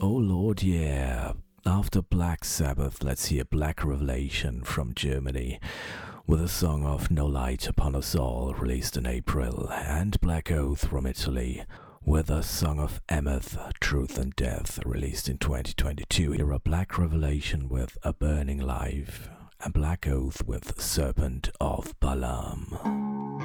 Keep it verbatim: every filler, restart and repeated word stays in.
Oh Lord, yeah. After Black Sabbath, let's hear Black Revelation from Germany with a song of No Light Upon Us All released in April, and Black Oath from Italy with a song of Ameth, Truth and Death released in twenty twenty-two. Here are Black Revelation with A Burning Life and Black Oath with Serpent of Balaam.